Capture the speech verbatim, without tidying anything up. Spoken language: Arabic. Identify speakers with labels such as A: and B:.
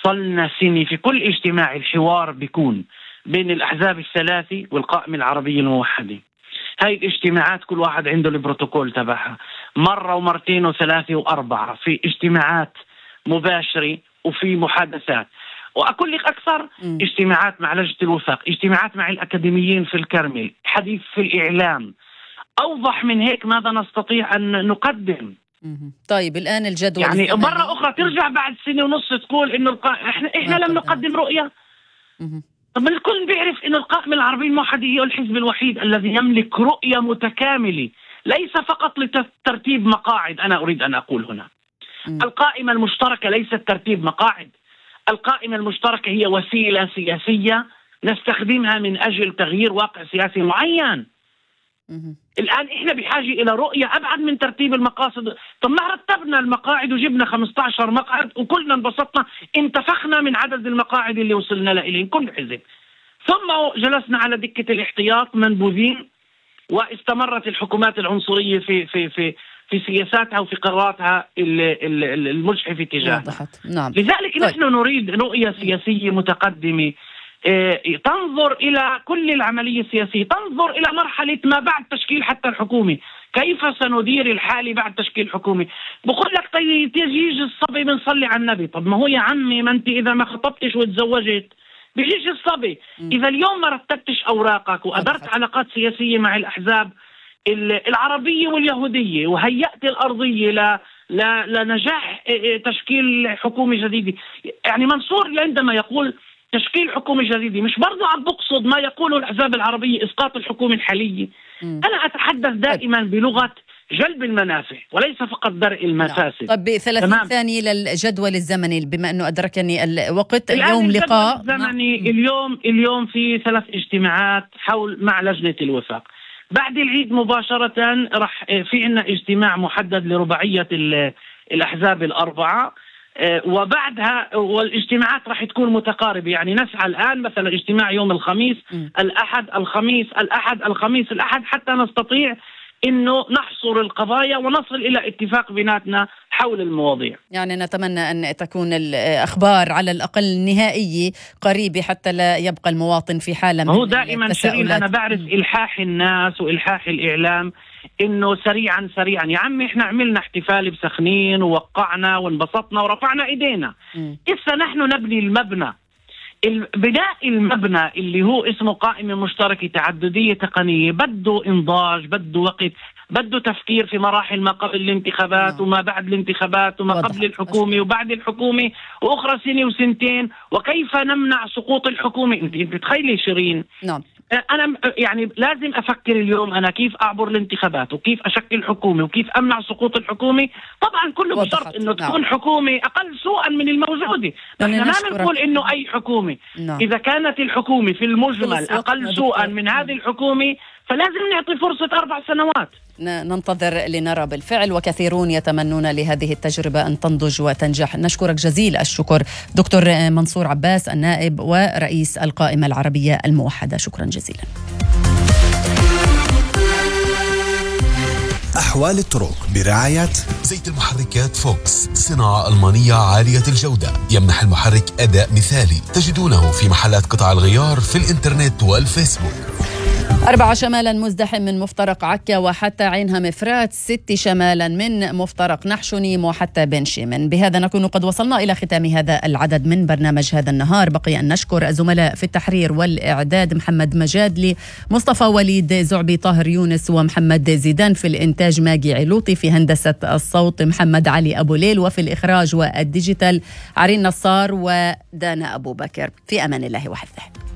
A: صلنا سنة في كل اجتماع الحوار بيكون بين الأحزاب الثلاثي والقائمة العربية الموحدة. هاي الاجتماعات كل واحد عنده البروتوكول تبعها، مرة ومرتين وثلاثة وأربعة، في اجتماعات مباشرة وفي محادثات. وأقول لك أكثر، م. اجتماعات مع لجنة الوفاق، اجتماعات مع الأكاديميين في الكرمل، حديث في الإعلام. أوضح من هيك ماذا نستطيع أن نقدم؟
B: طيب الآن الجدول
A: يعني
B: الزمني.
A: مرة أخرى ترجع بعد سنة ونص تقول إنه الق... إحنا إحنا لم نقدم رؤية. م. طب الكل بيعرف إنه القائمة العربية الموحدة هي الحزب الوحيد الذي يملك رؤية متكاملة، ليس فقط لترتيب مقاعد. أنا أريد أن أقول هنا م. القائمة المشتركة ليست ترتيب مقاعد، القائمة المشتركة هي وسيلة سياسية نستخدمها من أجل تغيير واقع سياسي معين. م. الآن إحنا بحاجة إلى رؤية أبعد من ترتيب المقاصد. طب ما رتبنا المقاعد وجبنا خمسة عشر مقعد وكلنا انبسطنا، انتفخنا من عدد المقاعد اللي وصلنا لإليه كل حزب، ثم جلسنا على دكة الاحتياط منبوذين، واستمرت الحكومات العنصرية في في في في سياساتها وفي قراراتها المجحفة تجاهنا.
B: نعم.
A: لذلك طيب. نحن نريد رؤية سياسية متقدمة تنظر إلى كل العملية السياسية، تنظر إلى مرحلة ما بعد تشكيل حتى الحكومة، كيف سندير الحالة بعد تشكيل الحكومة. بقول لك طيب تيجي الصبي بنصلي على النبي. طب ما هو يا عمي ما أنت إذا ما خطبتش وتزوجت بيجيش الصبي. م. إذا اليوم ما رتبتش أوراقك وأدرت علاقات سياسية مع الأحزاب العربية واليهودية وهيأت الأرضية ل... ل... لنجاح تشكيل حكومة جديدة. يعني منصور عندما يقول تشكيل حكومة جديدة مش برضو عم بقصد ما يقوله الأحزاب العربية إسقاط الحكومة الحالية. م. أنا أتحدث دائما بلغة جلب المنافع وليس فقط درء المفاسد.
B: طب ثلاثين ثانية للجدول الزمني بما أنه أدركني الوقت. اليوم لقاء
A: الزمني اليوم اليوم في ثلاث اجتماعات حول مع لجنة الوفاق. بعد العيد مباشرة راح في عنا اجتماع محدد لرباعية الأحزاب الأربعة، وبعدها والاجتماعات راح تكون متقاربة. يعني نسعى الآن مثلا اجتماع يوم الخميس م. الأحد الخميس الأحد الخميس الأحد حتى نستطيع إنه نحصر القضايا ونصل إلى اتفاق بيناتنا حول المواضيع.
B: يعني نتمنى أن تكون الأخبار على الأقل نهائية قريبة حتى لا يبقى المواطن في حالة من
A: هو دائما شيرين أنا بعرف إلحاح الناس وإلحاح الإعلام إنه سريعا سريعا. يا عمي إحنا عملنا احتفال بسخنين ووقعنا وانبسطنا ورفعنا إيدينا. إسا نحن نبني المبنى. بناء المبنى اللي هو اسمه قائمة مشتركة تعددية تقنية بده إنضاج، بده وقت، بده تفكير في مراحل ما قبل الانتخابات نعم. وما بعد الانتخابات وما قبل الحكومة أشكرا. وبعد الحكومة وأخرى سنة وسنتين، وكيف نمنع سقوط الحكومة. انت بتخيلي شيرين
B: نعم.
A: أنا يعني لازم أفكر اليوم أنا كيف أعبر الانتخابات وكيف أشكل حكومة وكيف أمنع سقوط الحكومة. طبعا كله بشرط إنه نعم. تكون حكومة أقل سوءا من الموجودة. نحن ما بنقول إنه أي حكومة نعم. إذا كانت الحكومة في المجمل أقل سوءا من هذه الحكومة فلازم نعطي فرصة أربع سنوات.
B: ننتظر لنرى بالفعل، وكثيرون يتمنون لهذه التجربة أن تنضج وتنجح. نشكرك جزيل الشكر دكتور منصور عباس النائب ورئيس القائمة العربية الموحدة. شكرا جزيلا.
C: أحوال الطرق برعاية زيت المحركات فوكس، صناعة ألمانية عالية الجودة، يمنح المحرك أداء مثالي. تجدونه في محلات قطع الغيار في الإنترنت والفيسبوك.
B: أربعة شمالا مزدحم من مفترق عكا وحتى عينها مفرات، ست شمالا من مفترق نحشنيم وحتى بن شيمن. بهذا نكون قد وصلنا إلى ختام هذا العدد من برنامج هذا النهار. بقي أن نشكر الزملاء في التحرير والإعداد محمد مجادلي، مصطفى وليد زعبي، طاهر يونس ومحمد زيدان، في الإنتاج ماجي علوطي، في هندسة الصوت محمد علي أبو ليل، وفي الإخراج والديجيتال عرين نصار ودانا أبو بكر. في أمان الله وحفظه.